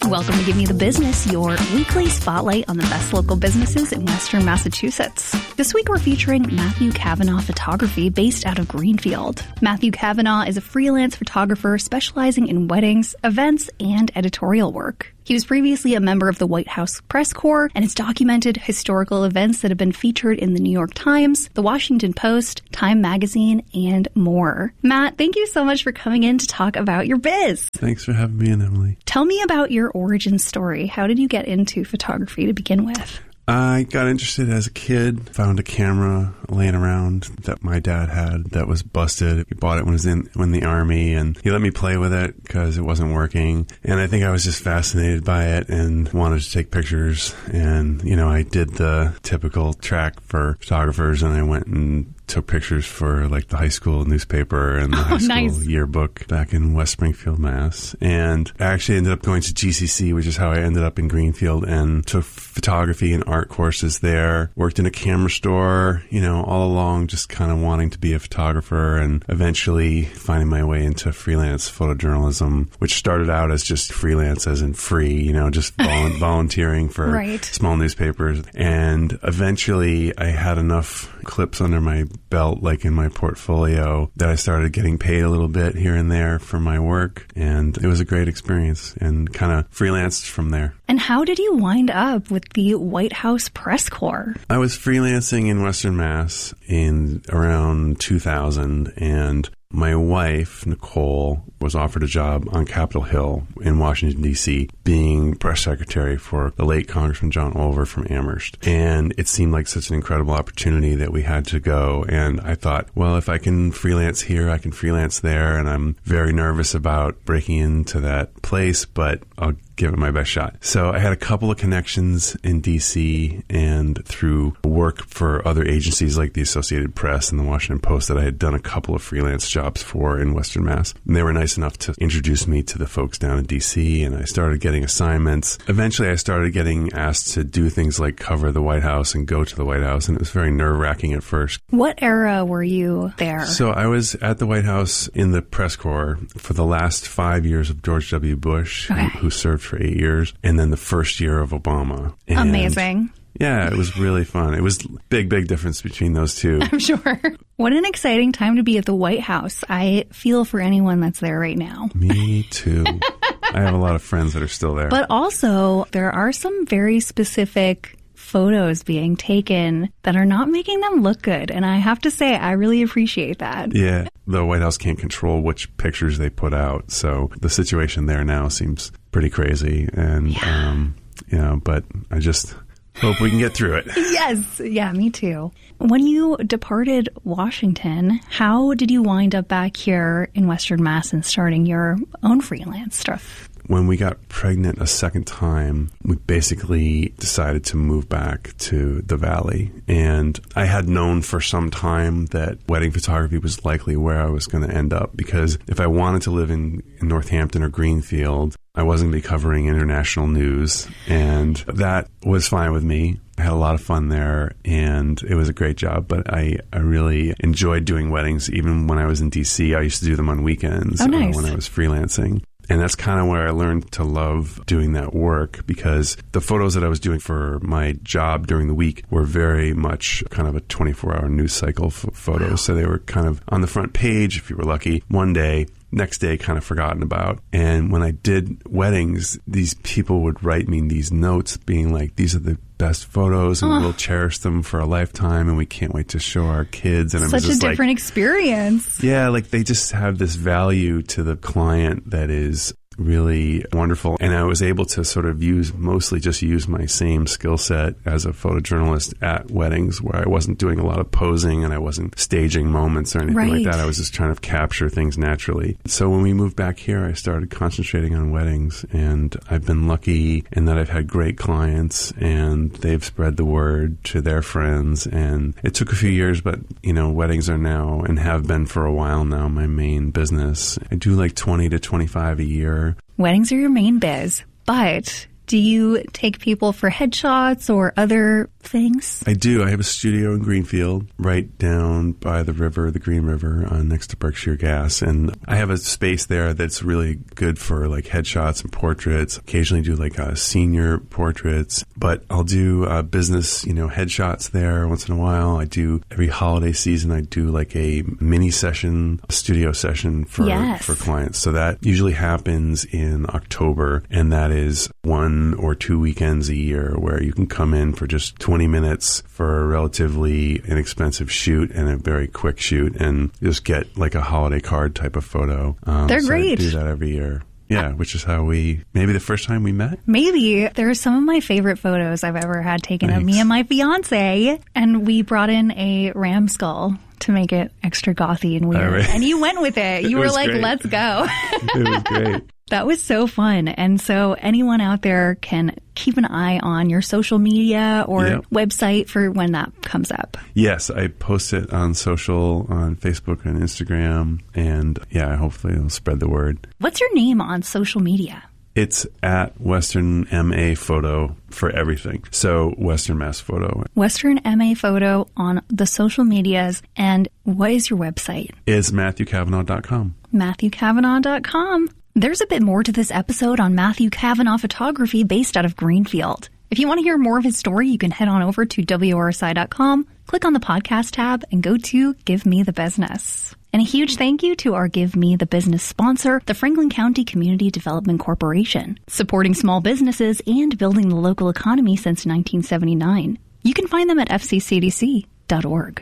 Welcome to Give Me the Business, your weekly spotlight on the best local businesses in Western Massachusetts. This week we're featuring Matthew Cavanaugh Photography based out of Greenfield. Matthew Cavanaugh is a freelance photographer specializing in weddings, events, and editorial work. He was previously a member of the White House Press Corps and has documented historical events that have been featured in the New York Times, the Washington Post, Time Magazine, and more. Matt, thank you so much for coming in to talk about your biz. Thanks for having me in, Emily. Tell me about your origin story. How did you get into photography to begin with? I got interested as a kid, found a camera laying around that my dad had that was busted. He bought it when he was in the Army, and he let me play with it because it wasn't working. And I think I was just fascinated by it and wanted to take pictures. And, I did the typical track for photographers, and I went and took pictures for like the high school newspaper and the high school yearbook back in West Springfield, Mass. And I actually ended up going to GCC, which is how I ended up in Greenfield, and took photography and art courses there. Worked in a camera store, all along just kind of wanting to be a photographer, and eventually finding my way into freelance photojournalism, which started out as just freelance as in free, just volunteering for small newspapers. And eventually I had enough clips under my belt, like in my portfolio, that I started getting paid a little bit here and there for my work. And it was a great experience, and kind of freelanced from there. And how did you wind up with the White House Press Corps? I was freelancing in Western Mass in around 2000, and my wife, Nicole, was offered a job on Capitol Hill in Washington, D.C., being press secretary for the late Congressman John Oliver from Amherst. And it seemed like such an incredible opportunity that we had to go. And I thought, well, if I can freelance here, I can freelance there. And I'm very nervous about breaking into that place, but I'll give it my best shot. So I had a couple of connections in D.C. and through work for other agencies like the Associated Press and the Washington Post that I had done a couple of freelance jobs for in Western Mass. And they were nice enough to introduce me to the folks down in D.C., and I started getting assignments. Eventually I started getting asked to do things like cover the White House and go to the White House, and it was very nerve-wracking at first. What era were you there? So I was at the White House in the press corps for the last 5 years of George W. Bush, who served for 8 years, and then the first year of Obama. And amazing. Yeah, it was really fun. It was big difference between those two. I'm sure. What an exciting time to be at the White House. I feel for anyone that's there right now. Me too. I have a lot of friends that are still there. But also, there are some very specific photos being taken that are not making them look good. And I have to say, I really appreciate that. Yeah, the White House can't control which pictures they put out. So the situation there now seems pretty crazy. And, but I just hope we can get through it. Yes. Yeah, me too. When you departed Washington, how did you wind up back here in Western Mass and starting your own freelance stuff? When we got pregnant a second time, we basically decided to move back to the Valley. And I had known for some time that wedding photography was likely where I was going to end up, because if I wanted to live in Northampton or Greenfield, I wasn't going to be covering international news. And that was fine with me. I had a lot of fun there, and it was a great job. But I really enjoyed doing weddings. Even when I was in D.C., I used to do them on weekends when I was freelancing. And that's kind of where I learned to love doing that work, because the photos that I was doing for my job during the week were very much kind of a 24-hour news cycle photos. Wow. So they were kind of on the front page, if you were lucky, one day, next day kind of forgotten about. And when I did weddings, these people would write me these notes being like, these are the best photos, and we'll cherish them for a lifetime, and we can't wait to show our kids. And such a different experience. Yeah, like they just have this value to the client that is really wonderful. And I was able to sort of use my same skill set as a photojournalist at weddings, where I wasn't doing a lot of posing and I wasn't staging moments or anything like that. I was just trying to capture things naturally. So when we moved back here, I started concentrating on weddings, and I've been lucky in that I've had great clients, and they've spread the word to their friends. And it took a few years, but weddings are now, and have been for a while now, my main business. I do like 20 to 25 a year. Weddings are your main biz, but do you take people for headshots or other things? I do. I have a studio in Greenfield, right down by the river, the Green River, next to Berkshire Gas. And I have a space there that's really good for like headshots and portraits. Occasionally do like senior portraits, but I'll do business, headshots there once in a while. I do every holiday season. I do like a mini session, a studio session for clients. So that usually happens in October, and that is 1 or 2 weekends a year where you can come in for just 20 minutes for a relatively inexpensive shoot and a very quick shoot and just get like a holiday card type of photo. They're great. I do that every year. Yeah, which is how maybe the first time we met? Maybe. There are some of my favorite photos I've ever had taken of me and my fiance, and we brought in a ram skull to make it extra gothy and weird. Right. And you went with it. You were like, great. Let's go. It was great. That was so fun. And so anyone out there can keep an eye on your social media or website for when that comes up. Yes, I post it on social, on Facebook and Instagram. And hopefully it'll spread the word. What's your name on social media? It's at Western MA Photo for everything. So Western Mass Photo. Western MA Photo on the social medias. And what is your website? It's MatthewCavanaugh.com. MatthewCavanaugh.com. There's a bit more to this episode on Matthew Cavanaugh Photography based out of Greenfield. If you want to hear more of his story, you can head on over to WRSI.com, click on the podcast tab, and go to Give Me the Business. And a huge thank you to our Give Me the Business sponsor, the Franklin County Community Development Corporation, supporting small businesses and building the local economy since 1979. You can find them at fccdc.org.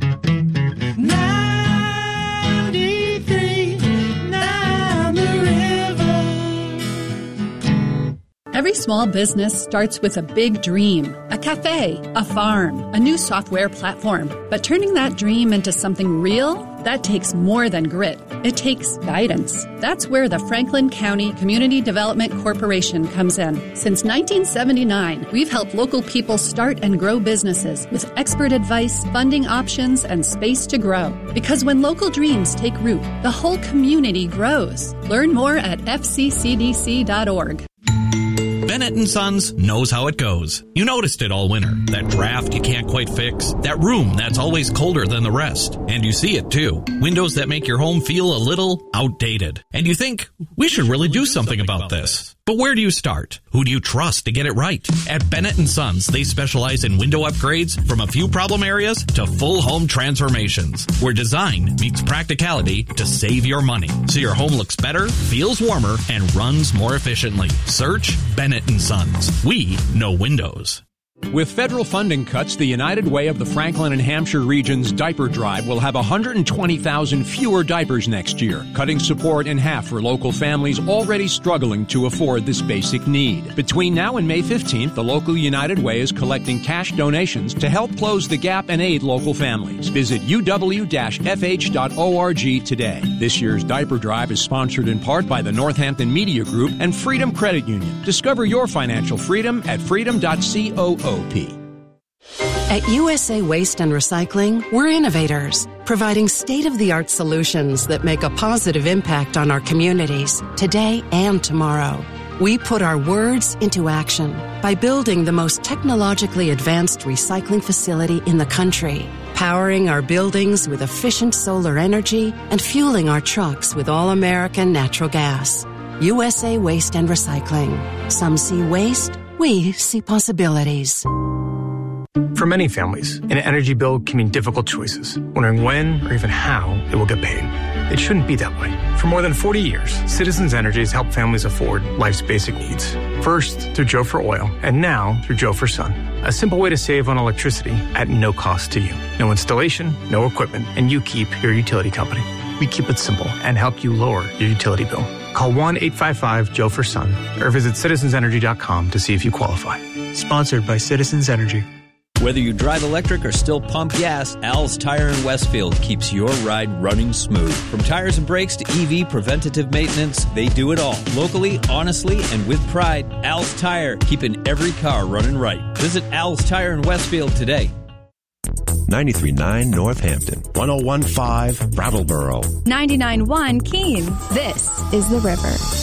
Every small business starts with a big dream, a cafe, a farm, a new software platform. But turning that dream into something real, that takes more than grit. It takes guidance. That's where the Franklin County Community Development Corporation comes in. Since 1979, we've helped local people start and grow businesses with expert advice, funding options, and space to grow. Because when local dreams take root, the whole community grows. Learn more at fccdc.org. Bennett & Sons knows how it goes. You noticed it all winter. That draft you can't quite fix. That room that's always colder than the rest. And you see it too. Windows that make your home feel a little outdated. And you think, we should really do something about this. But where do you start? Who do you trust to get it right? At Bennett & Sons, they specialize in window upgrades from a few problem areas to full home transformations, where design meets practicality to save your money, so your home looks better, feels warmer, and runs more efficiently. Search Bennett & Sons. We know windows. With federal funding cuts, the United Way of the Franklin and Hampshire region's diaper drive will have 120,000 fewer diapers next year, cutting support in half for local families already struggling to afford this basic need. Between now and May 15th, the local United Way is collecting cash donations to help close the gap and aid local families. Visit uw-fh.org today. This year's diaper drive is sponsored in part by the Northampton Media Group and Freedom Credit Union. Discover your financial freedom at freedom.coop. At USA Waste and Recycling, we're innovators, providing state-of-the-art solutions that make a positive impact on our communities today and tomorrow. We put our words into action by building the most technologically advanced recycling facility in the country, powering our buildings with efficient solar energy and fueling our trucks with all-American natural gas. USA Waste and Recycling. Some see waste, we see possibilities. For many families, an energy bill can mean difficult choices, wondering when or even how it will get paid. It shouldn't be that way. For more than 40 years, Citizens Energy has helped families afford life's basic needs. First, through Joe for Oil, and now through Joe for Sun. A simple way to save on electricity at no cost to you. No installation, no equipment, and you keep your utility company. We keep it simple and help you lower your utility bill. Call 1-855-JOE-FOR-SUN or visit citizensenergy.com to see if you qualify. Sponsored by Citizens Energy. Whether you drive electric or still pump gas, Al's Tire in Westfield keeps your ride running smooth. From tires and brakes to EV preventative maintenance, they do it all. Locally, honestly, and with pride, Al's Tire, keeping every car running right. Visit Al's Tire in Westfield today. 93.9 Northampton, 101.5 Brattleboro, 99.1 Keene. This is The River.